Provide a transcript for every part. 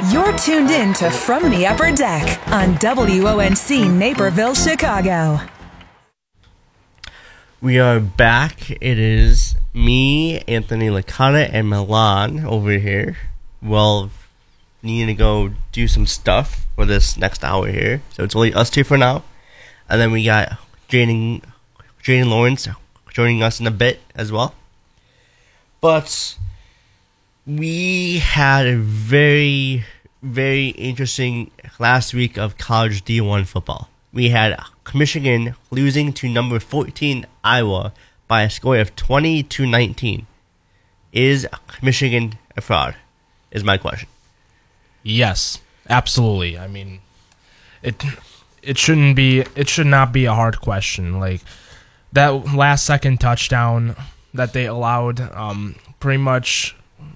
You're tuned in to From the Upper Deck on WONC Naperville, Chicago. We are back. It is me, Anthony Licata, and Milan over here. Well, needing to go do some stuff for this next hour here. So it's only us two for now. And then we got Jaden Lawrence joining us in a bit as well. But we had a very, very interesting last week of college D1 football. We had Michigan losing to number 14 Iowa by a score of 20-19. Is Michigan a fraud? Is my question. Yes, absolutely. I mean, it should not be a hard question. Like that last second touchdown that they allowed, pretty much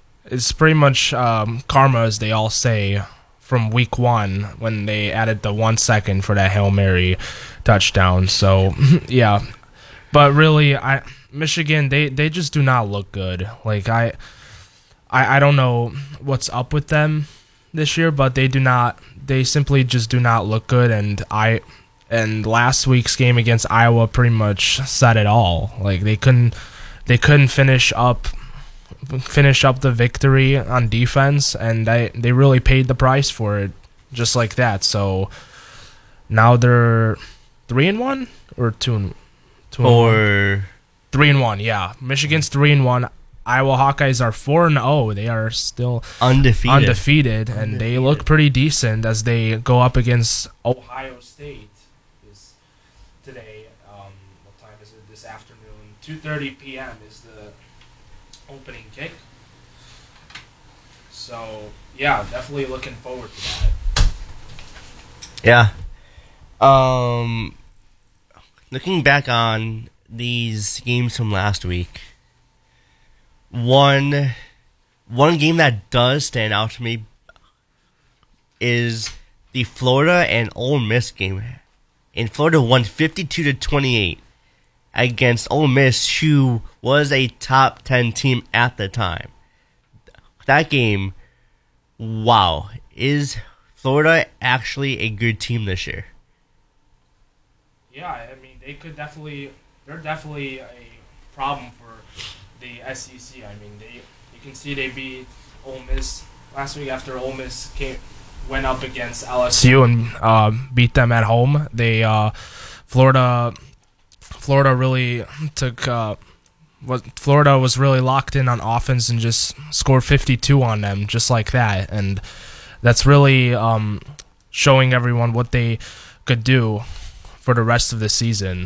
karma, as they all say, from week one when they added the 1 second for that Hail Mary touchdown. So yeah, but really, Michigan they just do not look good. Like I don't know what's up with them this year, but they simply just do not look good. And last week's game against Iowa pretty much said it all. Like they couldn't finish up the victory on defense, and they really paid the price for it just like that. So now they're 3-1 or 2-1? 3-1, yeah. Michigan's 3-1. Iowa Hawkeyes are 4-0. They are still undefeated, and they look pretty decent as they go up against Ohio State today. What time is it this afternoon? 2:30 p.m. is the opening kick. So, yeah, definitely looking forward to Yeah. that. Looking back on these games from last week, one game that does stand out to me is the Florida and Ole Miss game. And Florida won 52-28 against Ole Miss, who was a top 10 team at the time. That game, wow, is Florida actually a good team this year? Yeah, I mean, they're definitely a problem for the SEC. I mean, you can see they beat Ole Miss last week after Ole Miss went up against LSU and beat them at home. Florida really took Florida was really locked in on offense and just scored 52 on them just like that, and that's really showing everyone what they could do for the rest of the season.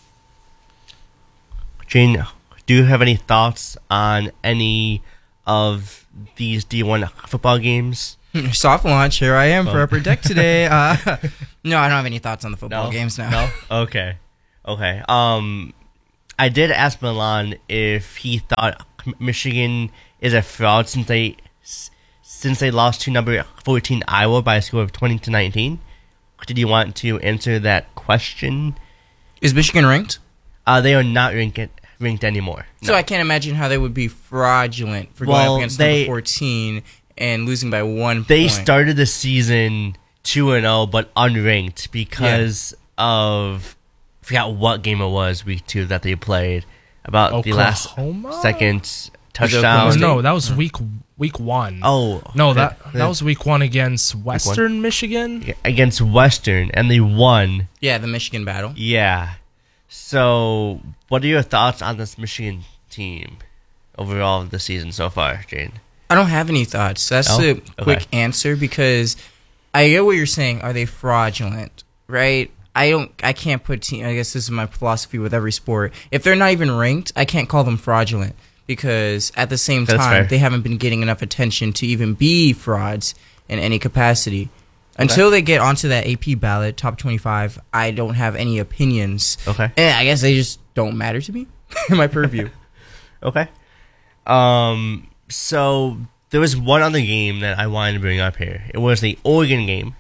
Jane, do you have any thoughts on any of these D1 football games? Soft launch, here I am for Upper Deck today. No, I don't have any thoughts on the football games now. No? Okay. I did ask Milan if he thought Michigan is a fraud since they lost to number 14 Iowa by a score of 20-19. Did you want to answer that question? Is Michigan ranked? They are not ranked anymore. No. So I can't imagine how they would be fraudulent for going up against number 14 and losing by 1 point. They started the season 2-0 but unranked because of, I forgot what game it was, week 2 that they played. About Oklahoma? The last second touchdown. No, that was week 1. Oh. No, that was week 1 against Western Michigan? Yeah, against Western, and they won. Yeah, the Michigan battle. Yeah. So, what are your thoughts on this Michigan team overall of the season so far, Jane? I don't have any thoughts. That's a quick answer because I get what you're saying. Are they fraudulent? Right? I can't put team. I guess this is my philosophy with every sport. If they're not even ranked, I can't call them fraudulent because at the same time they haven't been getting enough attention to even be frauds in any capacity. Until they get onto that AP ballot, top 25, I don't have any opinions. Okay. And I guess they just don't matter to me in my purview. Okay. So there was one other game that I wanted to bring up here. It was the Oregon game.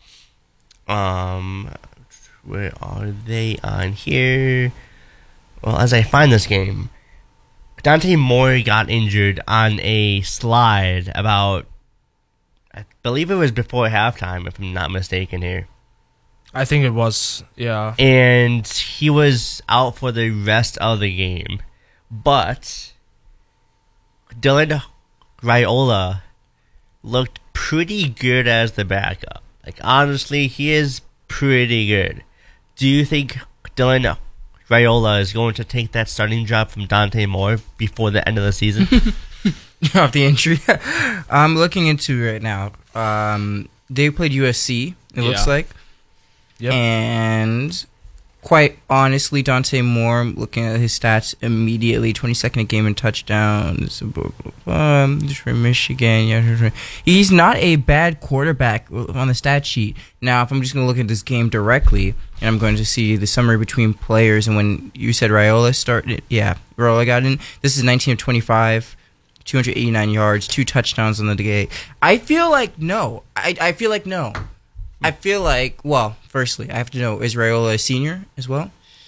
Where are they on here? Well, as I find this game, Dante Moore got injured on a slide about I believe it was before halftime, if I'm not mistaken here. I think it was, yeah. And he was out for the rest of the game. But Dylan Raiola looked pretty good as the backup. Like, honestly, he is pretty good. Do you think Dylan Raiola is going to take that starting job from Dante Moore before the end of the season? Off the injury. I'm looking into it right now. They played USC, it looks like. Yep. And quite honestly, Dante Moore, looking at his stats immediately, 22nd a game in touchdowns. Detroit, Michigan. Yeah, he's not a bad quarterback on the stat sheet. Now, if I'm just going to look at this game directly, and I'm going to see the summary between players, and when you said Raiola started, Raiola got in. This is 19 of 25. 289 yards, 2 touchdowns on the day. I feel like no. I feel like no. I feel like, well, firstly, I have to know, is Raiola a senior as well?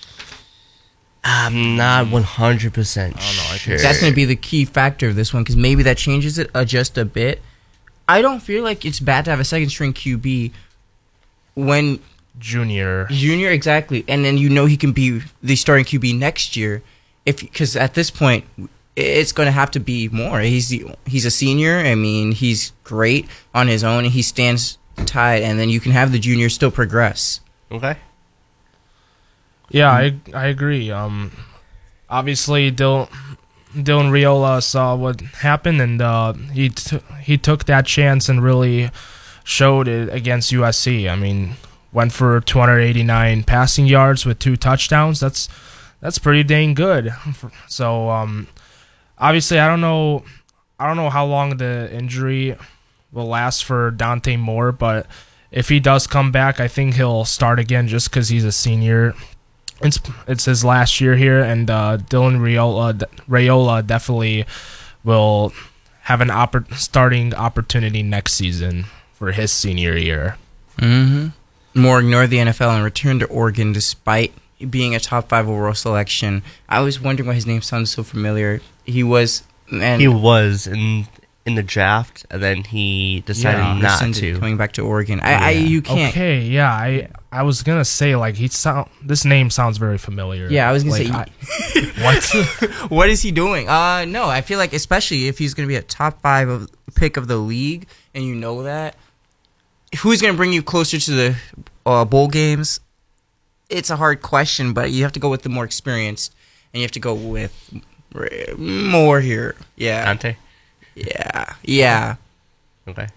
I'm not 100% sure. That's going to be the key factor of this one, because maybe that changes it just a bit. I don't feel like it's bad to have a second-string QB when... Junior, exactly. And then you know he can be the starting QB next year, because at this point... It's going to have to be more. He's a senior. I mean, he's great on his own. He stands tied, and then you can have the junior still progress. Okay. Yeah, I agree. Obviously, Dylan Raiola saw what happened, and he took that chance and really showed it against USC. I mean, went for 289 passing yards with 2 touchdowns. That's pretty dang good. So, obviously, I don't know how long the injury will last for Dante Moore, but if he does come back, I think he'll start again just because he's a senior. It's his last year here, and Dylan Raiola definitely will have an starting opportunity next season for his senior year. Mm-hmm. Moore ignored the NFL and returned to Oregon despite being a top 5 overall selection. I was wondering why his name sounded so familiar. He was in the draft, and then he decided not to. Coming back to Oregon. You can't. Okay, yeah, I was gonna say like this name sounds very familiar. Yeah, I was gonna say what? What is he doing? No, I feel like especially if he's gonna be a top 5 pick of the league, and you know that, who's gonna bring you closer to the bowl games? It's a hard question, but you have to go with the more experienced, and you have to go with more here. Yeah. Dante? Yeah. Okay.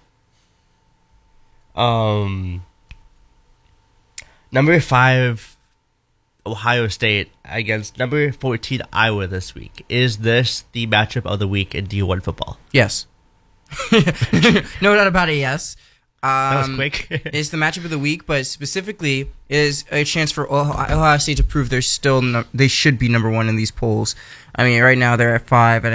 Number 5, Ohio State against number 14, Iowa this week. Is this the matchup of the week in D1 football? Yes. No doubt about it, yes. That was quick. It's the matchup of the week, but specifically is a chance for Ohio State to prove they should be number 1 in these polls. I mean, right now they're at 5, and